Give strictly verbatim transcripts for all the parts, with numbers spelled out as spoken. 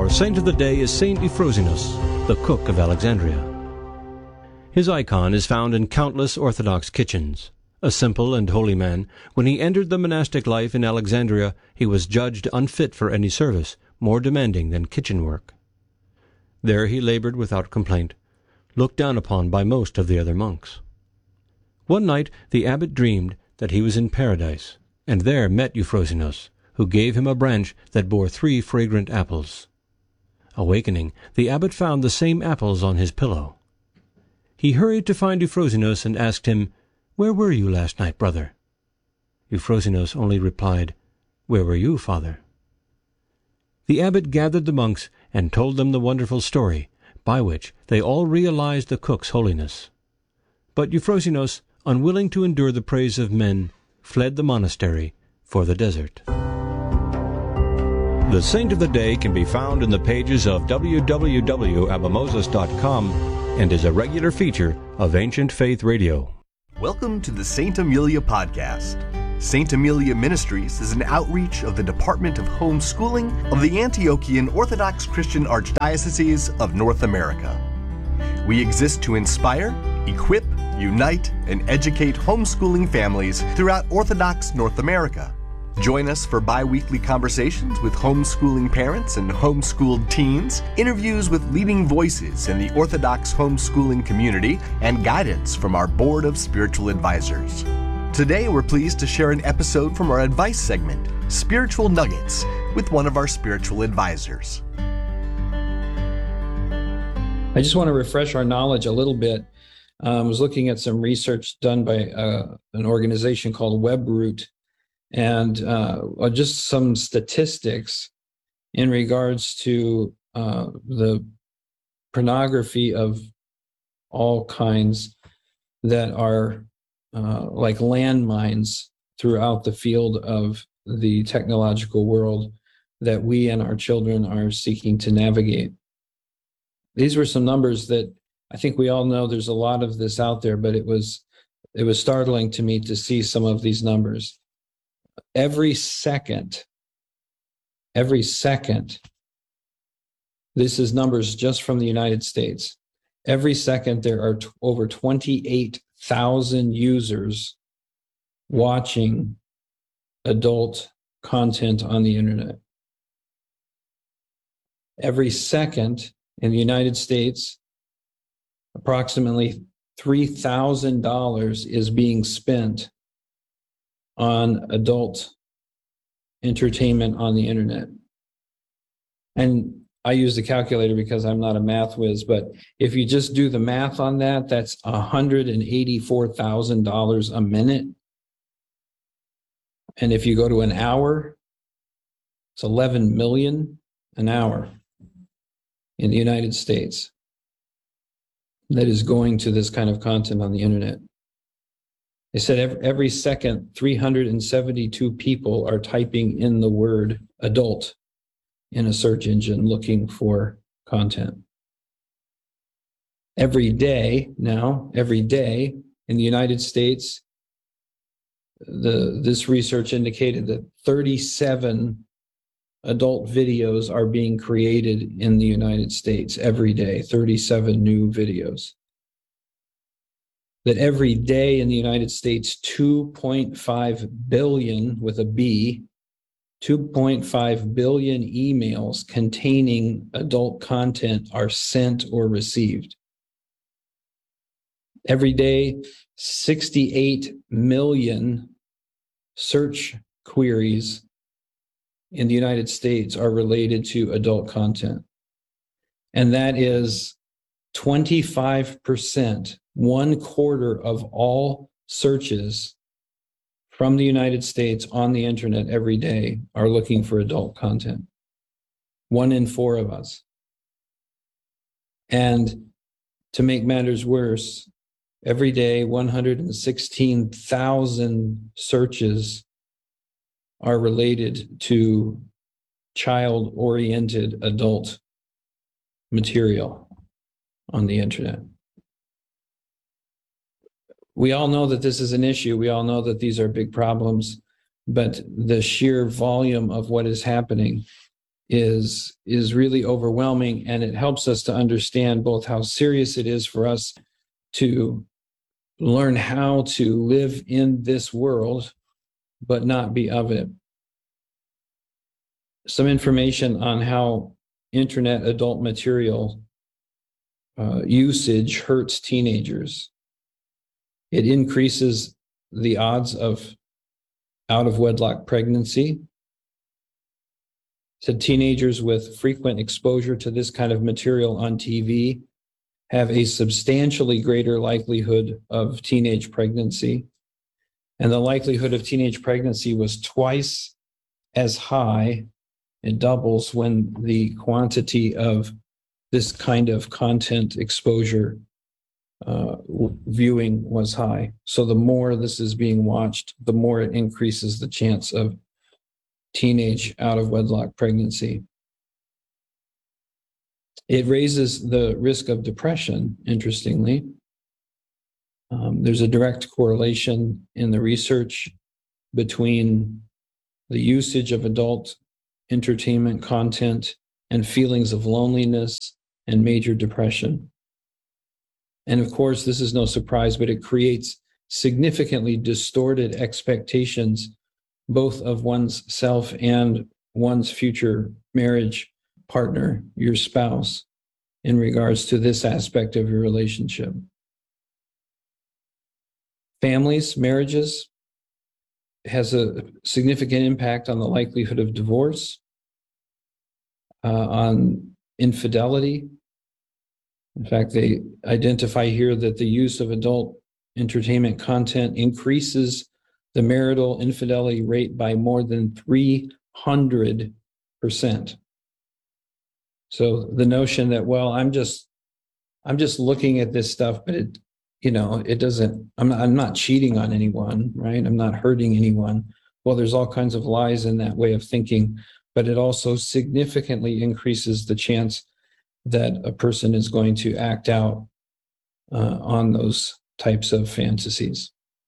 Our saint of the day is Saint Euphrosianus, the cook of Alexandria. His icon is found in countless Orthodox kitchens. A simple and holy man, when he entered the monastic life in Alexandria, he was judged unfit for any service, more demanding than kitchen work. There he labored without complaint, looked down upon by most of the other monks. One night the abbot dreamed that he was in paradise, and there met Euphrosianus, who gave him a branch that bore three fragrant apples. Awakening, the abbot found the same apples on his pillow. He hurried to find Euphrosianus and asked him, "Where were you last night, brother?" Euphrosianus only replied, "Where were you, father?" The abbot gathered the monks and told them the wonderful story, by which they all realized the cook's holiness. But Euphrosianus, unwilling to endure the praise of men, fled the monastery for the desert. The Saint of the Day can be found in the pages of w w w dot abimoses dot com and is a regular feature of Ancient Faith Radio. Welcome to the Saint Amelia Podcast. Saint Amelia Ministries is an outreach of the Department of Homeschooling of the Antiochian Orthodox Christian Archdiocese of North America. We exist to inspire, equip, unite, and educate homeschooling families throughout Orthodox North America. Join us for bi-weekly conversations with homeschooling parents and homeschooled teens, interviews with leading voices in the Orthodox homeschooling community, and guidance from our Board of Spiritual Advisors. Today, we're pleased to share an episode from our advice segment, Spiritual Nuggets, with one of our spiritual advisors. I just want to refresh our knowledge a little bit. Um, I was looking at some research done by uh, an organization called WebRoot, and uh, just some statistics in regards to uh, the pornography of all kinds that are uh, like landmines throughout the field of the technological world that we and our children are seeking to navigate. These were some numbers that I think we all know there's a lot of this out there, but it was it was startling to me to see some of these numbers. Every second, every second, this is numbers just from the United States. Every second, there are t- over twenty-eight thousand users watching adult content on the internet. Every second in the United States, approximately three thousand dollars is being spent on adult entertainment on the internet. And I use the calculator because I'm not a math whiz, but if you just do the math on that, that's one hundred eighty-four thousand dollars a minute. And if you go to an hour, it's eleven million an hour in the United States that is going to this kind of content on the internet. They said every, every second, three hundred seventy-two people are typing in the word adult in a search engine looking for content. Every day now, every day in the United States, the this research indicated that thirty-seven adult videos are being created in the United States every day, thirty-seven new videos. That every day in the United States, two point five billion with a B, two point five billion emails containing adult content are sent or received. Every day, sixty-eight million search queries in the United States are related to adult content. And that is twenty-five percent, one quarter of all searches from the United States on the internet every day are looking for adult content. One in four of us. And to make matters worse, every day one hundred sixteen thousand searches are related to child-oriented adult material on the internet. We all know that this is an issue. We all know that these are big problems, but the sheer volume of what is happening is is really overwhelming, and it helps us to understand both how serious it is for us to learn how to live in this world but not be of it. Some information on how internet adult material uh, usage hurts teenagers. It increases the odds of out of wedlock pregnancy. So teenagers with frequent exposure to this kind of material on T V have a substantially greater likelihood of teenage pregnancy. And the likelihood of teenage pregnancy was twice as high, it doubles when the quantity of this kind of content exposure uh, viewing was high. So the more this is being watched, the more it increases the chance of teenage out of wedlock pregnancy. It raises the risk of depression, interestingly. Um, there's a direct correlation in the research between the usage of adult entertainment content and feelings of loneliness and major depression. And of course, this is no surprise, but it creates significantly distorted expectations, both of one's self and one's future marriage partner, your spouse, in regards to this aspect of your relationship. Families, marriages, has a significant impact on the likelihood of divorce, uh, on infidelity. In fact, they identify here that the use of adult entertainment content increases the marital infidelity rate by more than three hundred percent. So the notion that, well, I'm just, I'm just looking at this stuff, but it, you know, it doesn't, I'm not, I'm not cheating on anyone, right? I'm not hurting anyone. Well, there's all kinds of lies in that way of thinking, but it also significantly increases the chance that a person is going to act out uh, on those types of fantasies.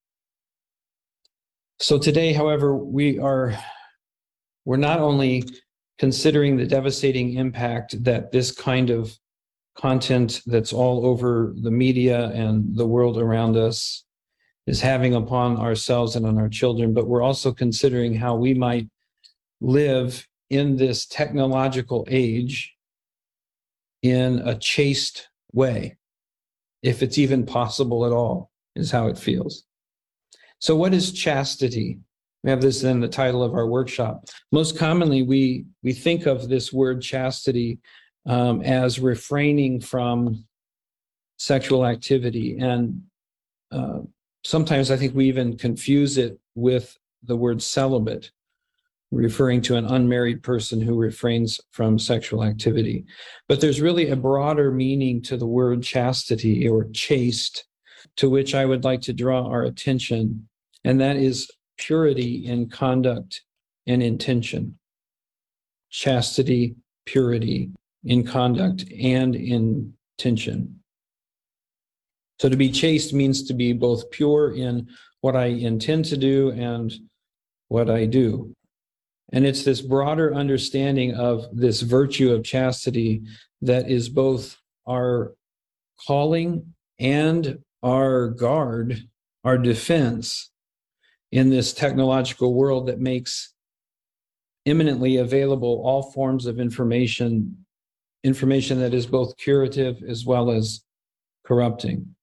So today, however, we are, we're not only considering the devastating impact that this kind of content that's all over the media and the world around us is having upon ourselves and on our children, but we're also considering how we might live in this technological age in a chaste way, if it's even possible at all, is how it feels. So what is chastity? We have this in the title of our workshop. Most commonly, we, we think of this word chastity um, as refraining from sexual activity. And uh, sometimes I think we even confuse it with the word celibate, referring to an unmarried person who refrains from sexual activity. But there's really a broader meaning to the word chastity or chaste, to which I would like to draw our attention, and that is purity in conduct and intention. Chastity, purity in conduct and in intention. So to be chaste means to be both pure in what I intend to do and what I do. And it's this broader understanding of this virtue of chastity that is both our calling and our guard, our defense in this technological world that makes imminently available all forms of information, information that is both curative as well as corrupting.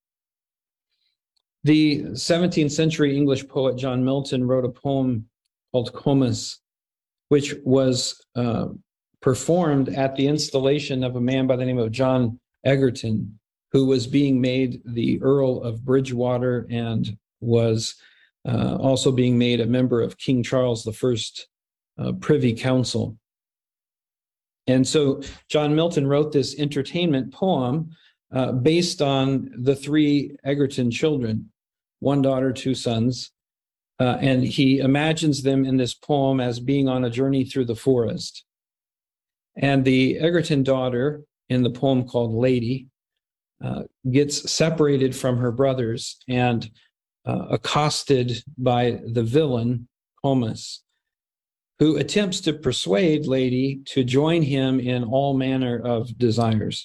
The seventeenth century English poet John Milton wrote a poem called Comus, which was uh, performed at the installation of a man by the name of John Egerton, who was being made the Earl of Bridgewater and was uh, also being made a member of King Charles the First uh, Privy Council. And so John Milton wrote this entertainment poem uh, based on the three Egerton children, one daughter, two sons. Uh, and he imagines them in this poem as being on a journey through the forest. And the Egerton daughter, in the poem called Lady, uh, gets separated from her brothers and uh, accosted by the villain, Comus, who attempts to persuade Lady to join him in all manner of desires.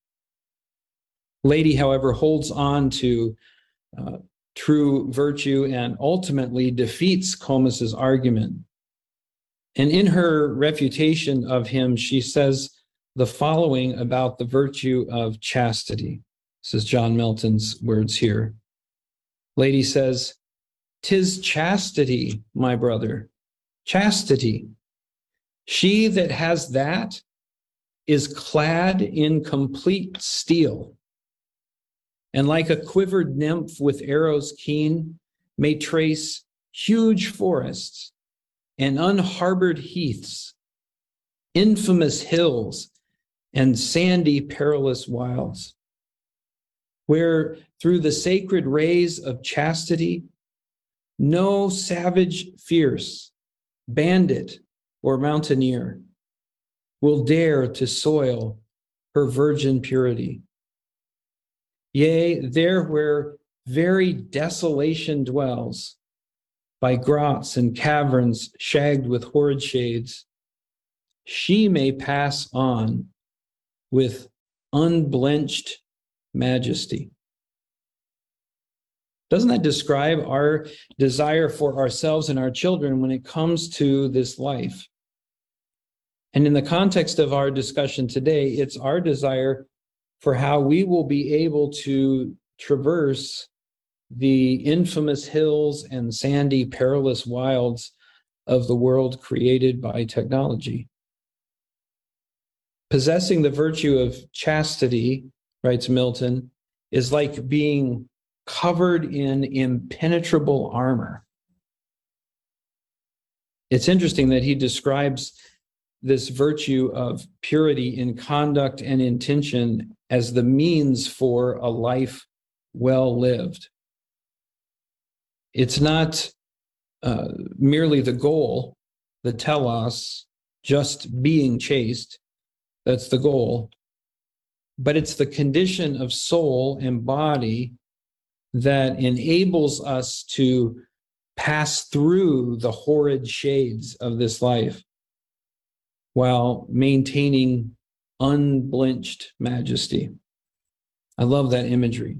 Lady, however, holds on to uh, true virtue and ultimately defeats Comus's argument. And in her refutation of him, she says the following about the virtue of chastity. This is John Milton's words here. Lady says, "'Tis chastity, my brother, chastity. She that has that is clad in complete steel, and like a quivered nymph with arrows keen, may trace huge forests and unharbored heaths, infamous hills and sandy perilous wilds, where through the sacred rays of chastity, no savage fierce, bandit or mountaineer will dare to soil her virgin purity. Yea, there where very desolation dwells, by grots and caverns shagged with horrid shades, she may pass on with unblenched majesty." Doesn't that describe our desire for ourselves and our children when it comes to this life? And in the context of our discussion today, it's our desire for how we will be able to traverse the infamous hills and sandy, perilous wilds of the world created by technology. Possessing the virtue of chastity, writes Milton, is like being covered in impenetrable armor. It's interesting that he describes this virtue of purity in conduct and intention as the means for a life well lived. It's not uh, merely the goal, the telos, just being chaste. That's the goal. But it's the condition of soul and body that enables us to pass through the horrid shades of this life while maintaining unblenched majesty. I love that imagery.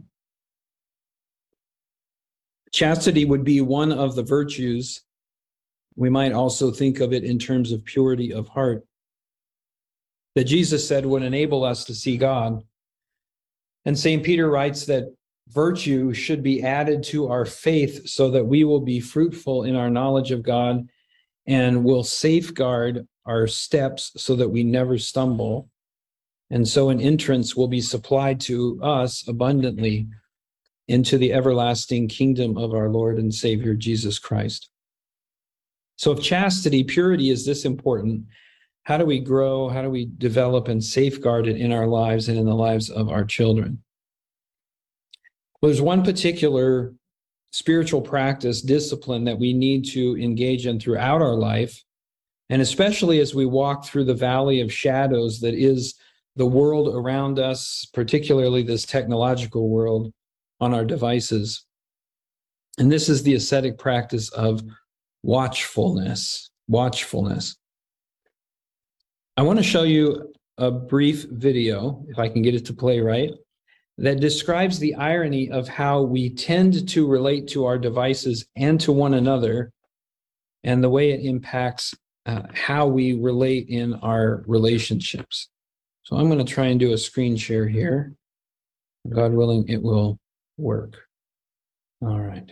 Chastity would be one of the virtues. We might also think of it in terms of purity of heart, that Jesus said would enable us to see God. And Saint Peter writes that virtue should be added to our faith so that we will be fruitful in our knowledge of God and will safeguard our steps so that we never stumble. And so an entrance will be supplied to us abundantly into the everlasting kingdom of our Lord and Savior, Jesus Christ. So if chastity, purity is this important, how do we grow? How do we develop and safeguard it in our lives and in the lives of our children? Well, there's one particular spiritual practice, discipline that we need to engage in throughout our life, and especially as we walk through the valley of shadows that is the world around us, particularly this technological world on our devices. And this is the ascetic practice of watchfulness, watchfulness. I want to show you a brief video, if I can get it to play right, that describes the irony of how we tend to relate to our devices and to one another, and the way it impacts uh, how we relate in our relationships. So I'm going to try and do a screen share here. God willing, it will work. All right.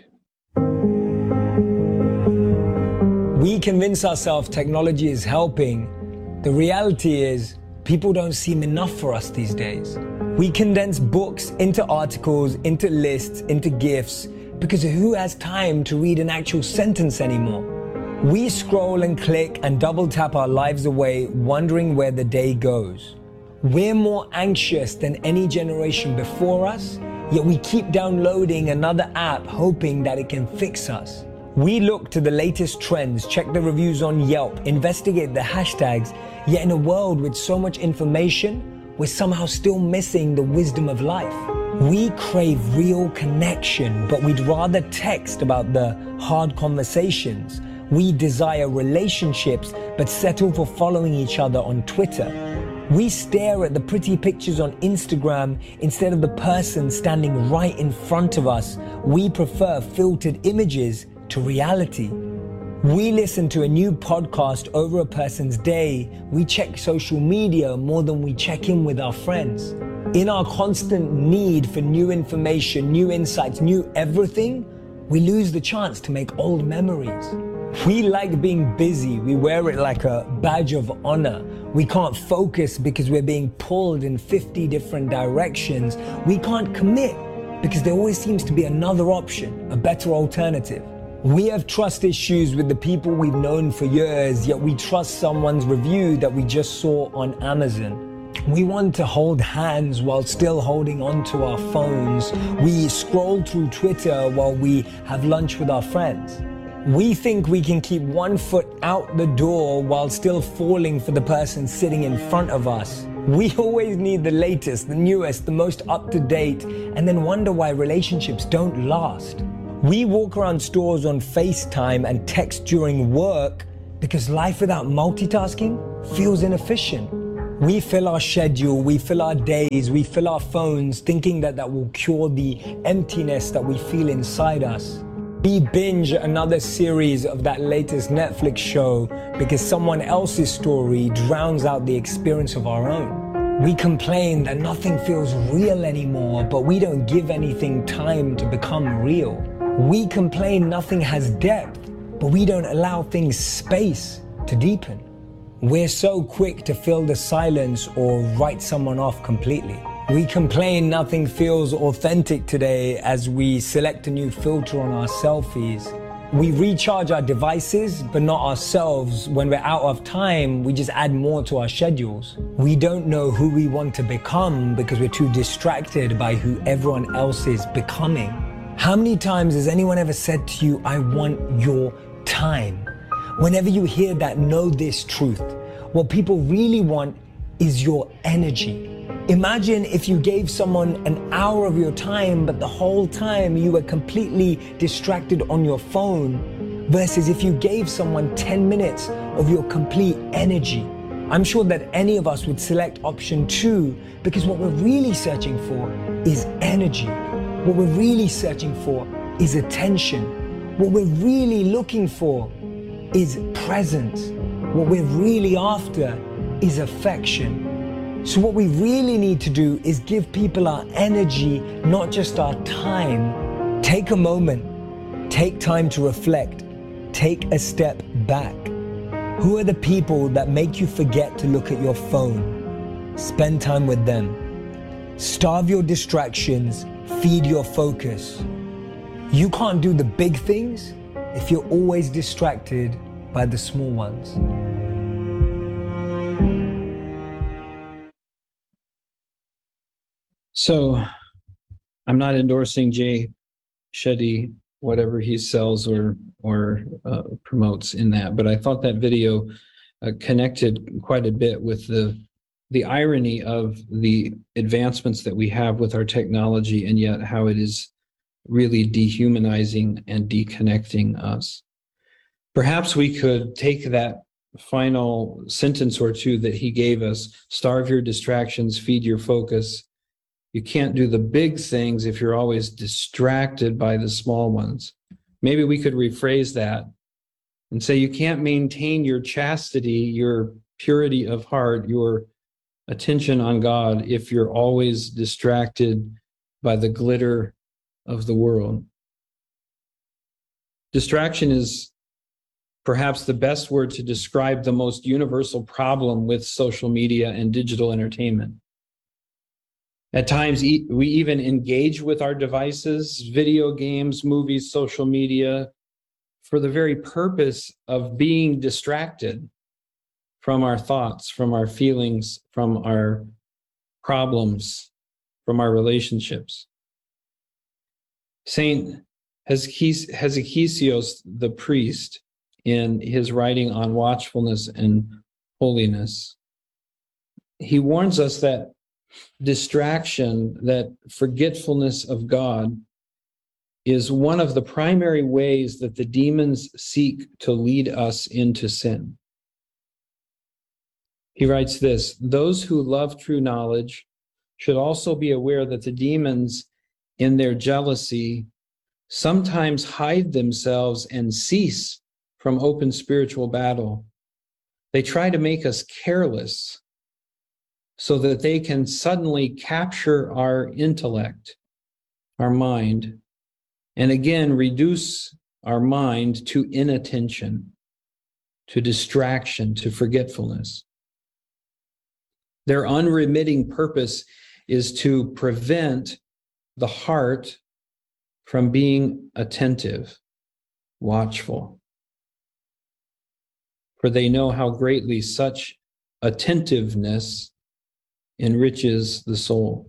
We convince ourselves technology is helping. The reality is, people don't seem enough for us these days. We condense books into articles, into lists, into GIFs, because who has time to read an actual sentence anymore? We scroll and click and double tap our lives away, wondering where the day goes. We're more anxious than any generation before us, yet we keep downloading another app hoping that it can fix us. We look to the latest trends, check the reviews on Yelp, investigate the hashtags, yet in a world with so much information, we're somehow still missing the wisdom of life. We crave real connection, but we'd rather text about the hard conversations. We desire relationships, but settle for following each other on Twitter. We stare at the pretty pictures on Instagram instead of the person standing right in front of us. We prefer filtered images to reality. We listen to a new podcast over a person's day. We check social media more than we check in with our friends. In our constant need for new information, new insights, new everything, we lose the chance to make old memories. We like being busy. We wear it like a badge of honor. We can't focus because we're being pulled in fifty different directions. We can't commit because there always seems to be another option, a better alternative. We have trust issues with the people we've known for years, yet we trust someone's review that we just saw on Amazon. We want to hold hands while still holding onto our phones. We scroll through Twitter while we have lunch with our friends. We think we can keep one foot out the door while still falling for the person sitting in front of us. We always need the latest, the newest, the most up-to-date, and then wonder why relationships don't last. We walk around stores on FaceTime and text during work because life without multitasking feels inefficient. We fill our schedule, we fill our days, we fill our phones thinking that that will cure the emptiness that we feel inside us. We binge another series of that latest Netflix show because someone else's story drowns out the experience of our own. We complain that nothing feels real anymore, but we don't give anything time to become real. We complain nothing has depth, but we don't allow things space to deepen. We're so quick to fill the silence or write someone off completely. We complain nothing feels authentic today as we select a new filter on our selfies. We recharge our devices, but not ourselves. When we're out of time, we just add more to our schedules. We don't know who we want to become because we're too distracted by who everyone else is becoming. How many times has anyone ever said to you, I want your time? Whenever you hear that, know this truth. What people really want is your energy. Imagine if you gave someone an hour of your time, but the whole time you were completely distracted on your phone, versus if you gave someone ten minutes of your complete energy. I'm sure that any of us would select option two because what we're really searching for is energy. What we're really searching for is attention. What we're really looking for is presence. What we're really after is affection. So what we really need to do is give people our energy, not just our time. Take a moment, take time to reflect, take a step back. Who are the people that make you forget to look at your phone? Spend time with them. Starve your distractions, feed your focus. You can't do the big things if you're always distracted by the small ones. So I'm not endorsing Jay Shetty, whatever he sells or or uh, promotes in that, but I thought that video uh, connected quite a bit with the the irony of the advancements that we have with our technology, and yet how it is really dehumanizing and deconnecting us. Perhaps we could take that final sentence or two that he gave us: starve your distractions, feed your focus. You can't do the big things if you're always distracted by the small ones. Maybe we could rephrase that and say you can't maintain your chastity, your purity of heart, your attention on God if you're always distracted by the glitter of the world. Distraction is perhaps the best word to describe the most universal problem with social media and digital entertainment. At times, we even engage with our devices, video games, movies, social media, for the very purpose of being distracted from our thoughts, from our feelings, from our problems, from our relationships. Saint Hezekiah, the priest, in his writing on watchfulness and holiness, he warns us that distraction, that forgetfulness of God, is one of the primary ways that the demons seek to lead us into sin. He writes this: those who love true knowledge should also be aware that the demons, in their jealousy, sometimes hide themselves and cease from open spiritual battle. They try to make us careless so that they can suddenly capture our intellect, our mind, and again reduce our mind to inattention, to distraction, to forgetfulness. Their unremitting purpose is to prevent the heart from being attentive, watchful. For they know how greatly such attentiveness enriches the soul.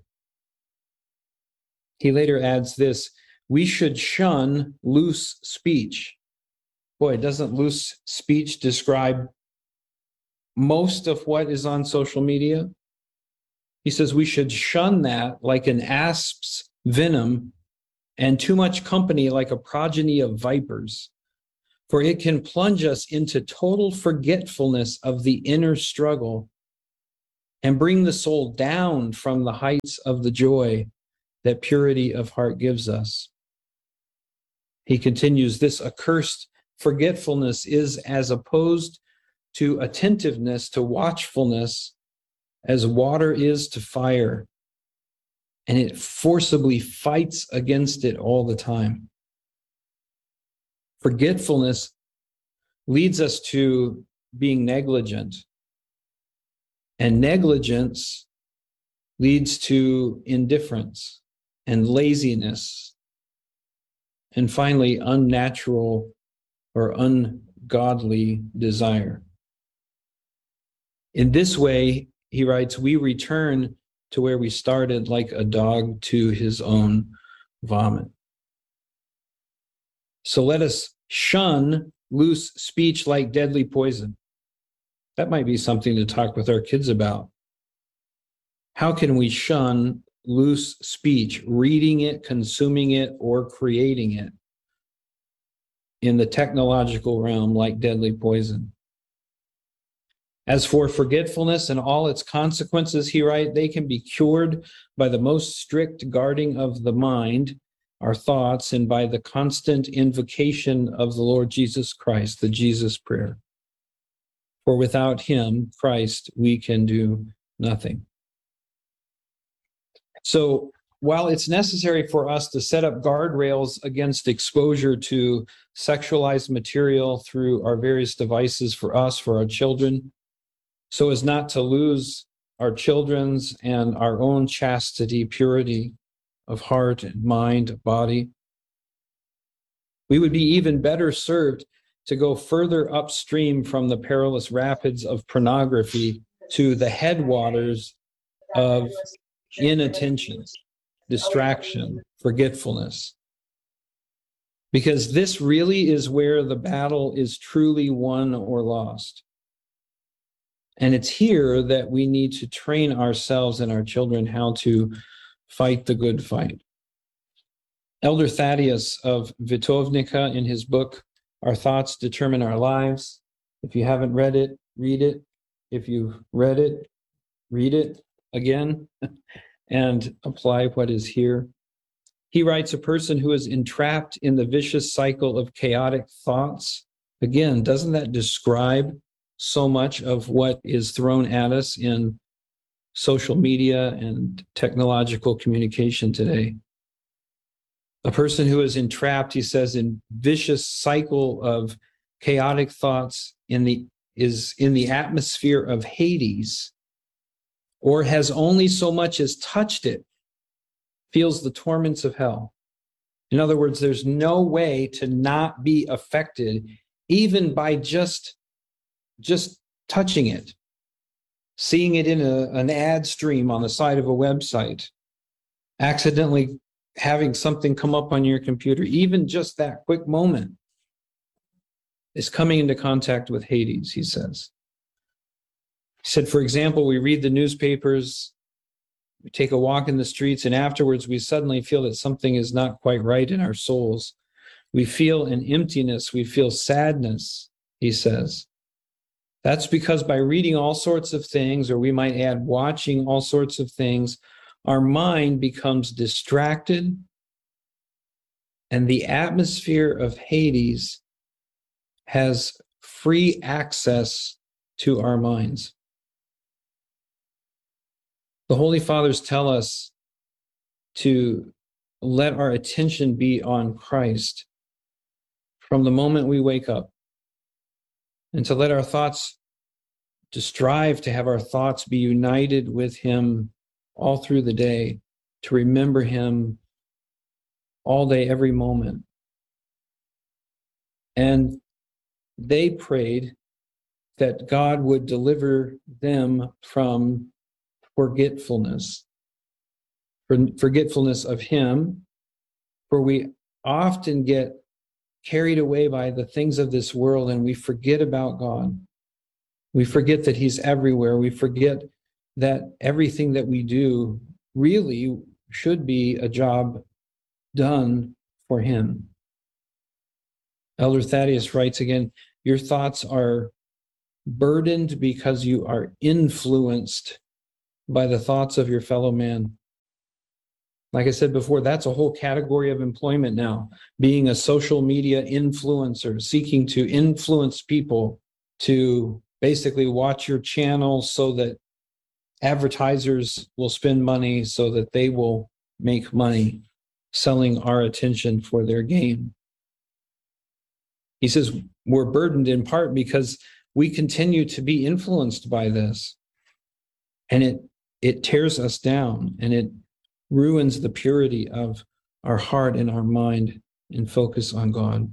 He later adds this: we should shun loose speech. Boy, doesn't loose speech describe most of what is on social media? He says we should shun that like an asp's venom, and too much company like a progeny of vipers, for it can plunge us into total forgetfulness of the inner struggle and bring the soul down from the heights of the joy that purity of heart gives us. He continues, this accursed forgetfulness is as opposed to attentiveness, to watchfulness, as water is to fire, and it forcibly fights against it all the time. Forgetfulness leads us to being negligent, and negligence leads to indifference and laziness, and finally, unnatural or ungodly desire. In this way, he writes, we return to where we started, like a dog to his own vomit. So let us shun loose speech like deadly poison. That might be something to talk with our kids about. How can we shun loose speech, reading it, consuming it, or creating it in the technological realm like deadly poison? As for forgetfulness and all its consequences, he writes, they can be cured by the most strict guarding of the mind, our thoughts, and by the constant invocation of the Lord Jesus Christ, the Jesus prayer. For without him, Christ, we can do nothing. So while it's necessary for us to set up guardrails against exposure to sexualized material through our various devices for us, for our children, so as not to lose our children's and our own chastity, purity of heart and mind, body, we would be even better served to go further upstream from the perilous rapids of pornography to the headwaters of inattention, distraction, forgetfulness. Because this really is where the battle is truly won or lost. And it's here that we need to train ourselves and our children how to fight the good fight. Elder Thaddeus of Vitovnica, in his book, Our Thoughts Determine Our Lives. If you haven't read it, read it. If you've read it, read it again and apply what is here. He writes, a person who is entrapped in the vicious cycle of chaotic thoughts. Again, doesn't that describe so much of what is thrown at us in social media and technological communication today? A person who is entrapped, he says, in vicious cycle of chaotic thoughts in the is in the atmosphere of Hades, or has only so much as touched it, feels the torments of hell. In other words, there's no way to not be affected, even by just just touching it, seeing it in a, an ad stream on the side of a website, accidentally having something come up on your computer, even just that quick moment is coming into contact with Hades, he says. He said, for example, we read the newspapers, we take a walk in the streets, and afterwards we suddenly feel that something is not quite right in our souls. We feel an emptiness. We feel sadness, he says. That's because by reading all sorts of things, or we might add watching all sorts of things, our mind becomes distracted, and the atmosphere of Hades has free access to our minds. The Holy Fathers tell us to let our attention be on Christ from the moment we wake up, and to let our thoughts, to strive to have our thoughts be united with him all through the day, to remember him all day, every moment. And they prayed that God would deliver them from forgetfulness, forgetfulness of him, for we often get carried away by the things of this world and we forget about God. We forget that he's everywhere. We forget that everything that we do really should be a job done for him. Elder Thaddeus writes again, your thoughts are burdened because you are influenced by the thoughts of your fellow man. Like I said before, that's a whole category of employment now, being a social media influencer, seeking to influence people to basically watch your channel so that advertisers will spend money so that they will make money selling our attention for their gain. He says we're burdened in part because we continue to be influenced by this, and it it tears us down, and it ruins the purity of our heart and our mind and focus on God.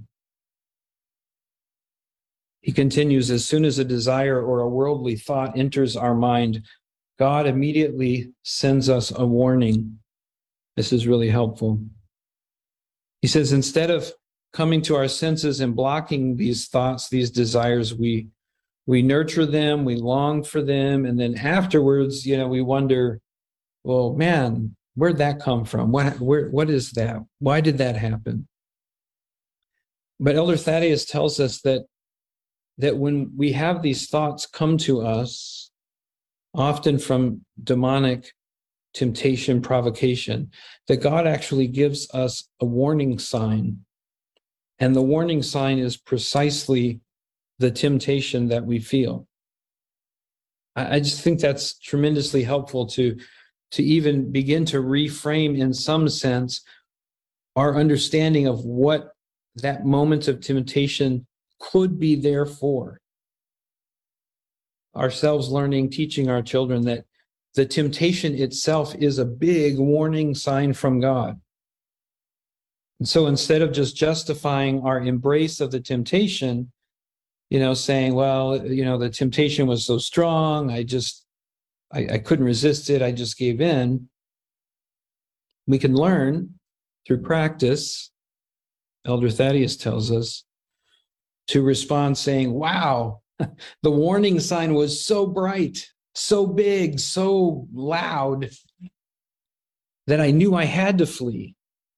He continues, as soon as a desire or a worldly thought enters our mind, God immediately sends us a warning. This is really helpful. He says, instead of coming to our senses and blocking these thoughts, these desires, we we nurture them, we long for them, and then afterwards, you know, we wonder, well, man, where'd that come from? What, where, what is that? Why did that happen? But Elder Thaddeus tells us that, that when we have these thoughts come to us, often from demonic temptation, provocation, that God actually gives us a warning sign. And the warning sign is precisely the temptation that we feel. I, I just think that's tremendously helpful to, to even begin to reframe, in some sense, our understanding of what that moment of temptation could be there for. Ourselves learning, teaching our children that the temptation itself is a big warning sign from God. And so instead of just justifying our embrace of the temptation, you know, saying, well, you know, the temptation was so strong, I just, I, I couldn't resist it, I just gave in. We can learn through practice, Elder Thaddeus tells us, to respond saying, wow, the warning sign was so bright, so big, so loud that I knew I had to flee.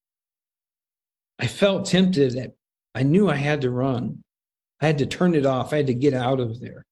I felt tempted. I knew I had to run. I had to turn it off. I had to get out of there.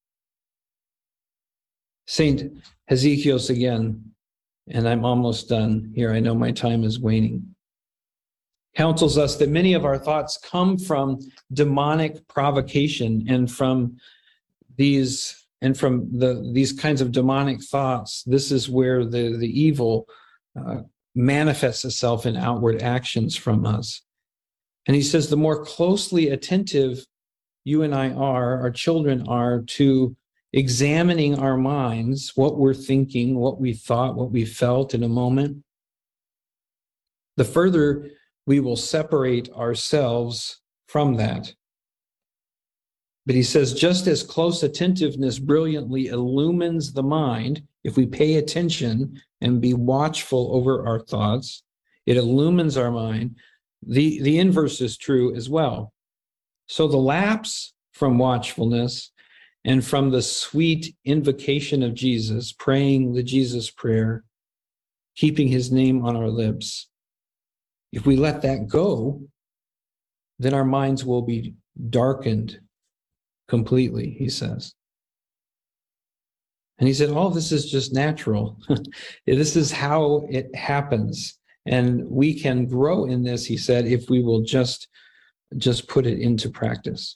Saint Hezekios again, and I'm almost done here. I know my time is waning. Counsels us that many of our thoughts come from demonic provocation and from these and from the these kinds of demonic thoughts. This is where the the evil uh, manifests itself in outward actions from us. And he says the more closely attentive you and I are, our children are, to examining our minds, what we're thinking, what we thought, what we felt in a moment, the further we will separate ourselves from that. But he says, just as close attentiveness brilliantly illumines the mind, if we pay attention and be watchful over our thoughts, it illumines our mind. The, the inverse is true as well. So the lapse from watchfulness and from the sweet invocation of Jesus, praying the Jesus prayer, keeping his name on our lips. If we let that go, then our minds will be darkened completely, he says. And he said, all this is just natural. This is how it happens. And we can grow in this, he said, if we will just, just put it into practice.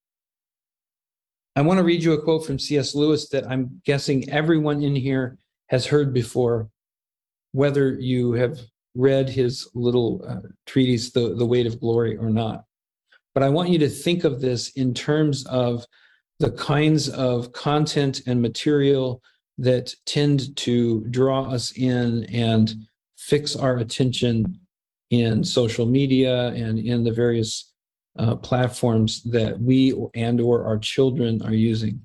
I want to read you a quote from C S Lewis that I'm guessing everyone in here has heard before, whether you have read his little uh, treatise, the, the Weight of Glory, or not. But I want you to think of this in terms of the kinds of content and material that tend to draw us in and fix our attention in social media and in the various uh, platforms that we and or our children are using.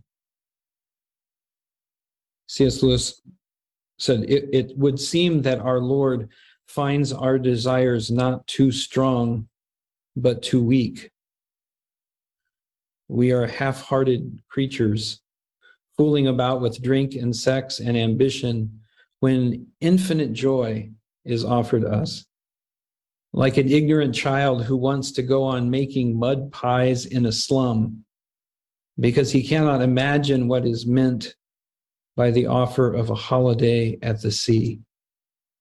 C S Lewis said, it, it would seem that our Lord finds our desires not too strong, but too weak. We are half-hearted creatures, fooling about with drink and sex and ambition when infinite joy is offered us. Like an ignorant child who wants to go on making mud pies in a slum because he cannot imagine what is meant by the offer of a holiday at the sea.